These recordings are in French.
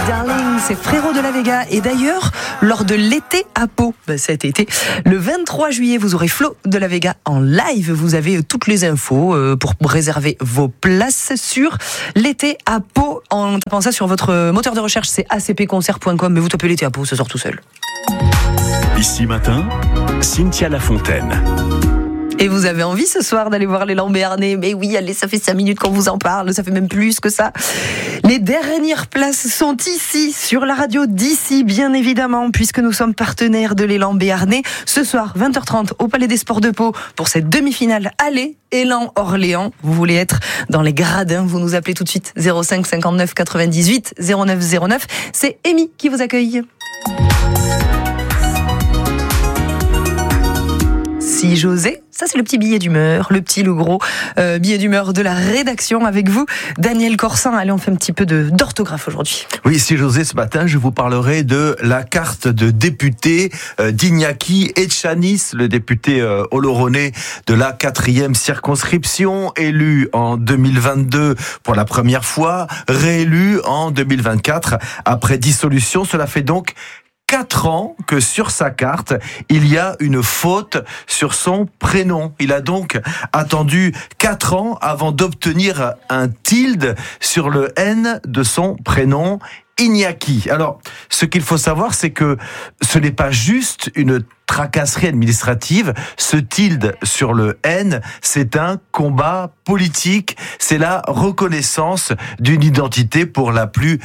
Darling, c'est Frérot de la Vega. Et d'ailleurs, lors de l'été à Pau, cet été, le 23 juillet, vous aurez Flo de la Vega en live. Vous avez toutes les infos pour réserver vos places sur l'été à Pau. En tapant ça sur votre moteur de recherche, c'est acpconcert.com. Mais vous tapez l'été à Pau, ça sort tout seul. Ici matin, Cynthia Lafontaine. Et vous avez envie ce soir d'aller voir l'élan béarnais? Mais oui, allez, ça fait 5 minutes qu'on vous en parle, ça fait même plus que ça. Les dernières places sont ici, sur la radio d'ici, bien évidemment, puisque nous sommes partenaires de l'élan béarnais. Ce soir, 20h30, au Palais des Sports de Pau, pour cette demi-finale aller, élan Orléans. Vous voulez être dans les gradins, vous nous appelez tout de suite 05 59 98 09 09. C'est Amy qui vous accueille. Si j'osais, ça c'est le petit billet d'humeur, le petit, le gros billet d'humeur de la rédaction avec vous, Daniel Corsan. Allez, on fait un petit peu d'orthographe aujourd'hui. Oui, si j'osais, ce matin, je vous parlerai de la carte de député d'Iñaki Etxaniz, le député oloronais de la 4e circonscription, élu en 2022 pour la première fois, réélu en 2024 après dissolution. Cela fait donc 4 ans que sur sa carte, il y a une faute sur son prénom. Il a donc attendu 4 ans avant d'obtenir un tilde sur le N de son prénom, Iñaki. Alors, ce qu'il faut savoir, c'est que ce n'est pas juste une tracasserie administrative. Ce tilde sur le N, c'est un combat politique. C'est la reconnaissance d'une identité par la plus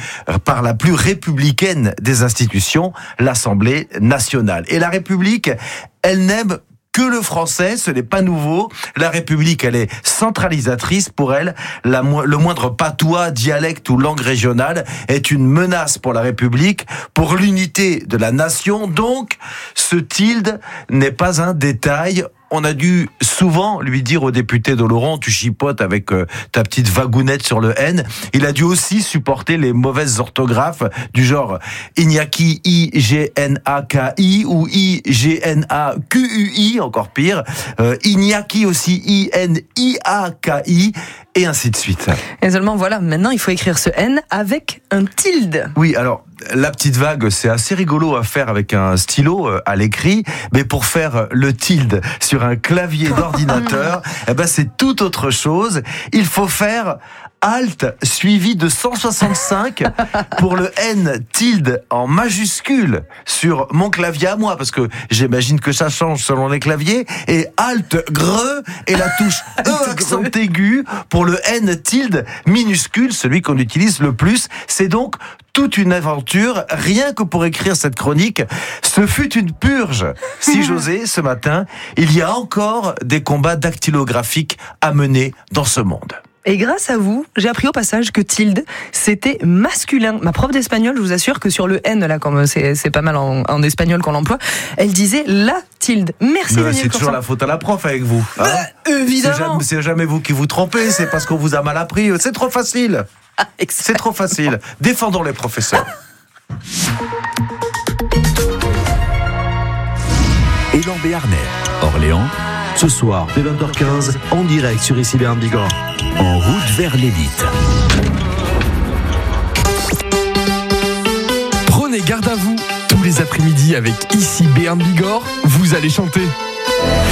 républicaine des institutions, l'Assemblée nationale. Et la République, elle n'aime que le français, ce n'est pas nouveau. La République, elle est centralisatrice. Pour elle, le moindre patois, dialecte ou langue régionale est une menace pour la République, pour l'unité de la nation. Donc, ce tilde n'est pas un détail. On a dû souvent lui dire au député d'Oloron, tu chipotes avec ta petite vagounette sur le N. Il a dû aussi supporter les mauvaises orthographes du genre Iñaki, I-G-N-A-K-I ou I-G-N-A-Q-U-I, encore pire. Iñaki aussi, I-N-I-A-K-I, et ainsi de suite. Et seulement, voilà, maintenant il faut écrire ce N avec un tilde. Oui, alors, la petite vague, c'est assez rigolo à faire avec un stylo à l'écrit, mais pour faire le tilde sur un clavier d'ordinateur, c'est tout autre chose. Il faut faire Alt suivi de 165 pour le N tilde en majuscule sur mon clavier à moi, parce que j'imagine que ça change selon les claviers, et Alt greu et la touche E accent aigu pour le N tilde minuscule, celui qu'on utilise le plus. C'est donc toute une aventure, rien que pour écrire cette chronique. Ce fut une purge. Si j'osais, ce matin, il y a encore des combats dactylographiques à mener dans ce monde. Et grâce à vous, j'ai appris au passage que tilde, c'était masculin. Ma prof d'espagnol, je vous assure que sur le N, là, comme c'est pas mal en espagnol qu'on l'emploie, elle disait la tilde. Merci Daniel C'est toujours la faute à la prof avec vous. Hein, évidemment. C'est jamais vous qui vous trompez, c'est parce qu'on vous a mal appris. C'est trop facile. C'est trop facile. Défendons les professeurs. Élan béarnais, Orléans, ce soir dès 20h15, en direct sur Ici Béarn Bigorre. en route vers l'élite. Prenez garde à vous, tous les après-midi avec Ici Béarn Bigorre, vous allez chanter.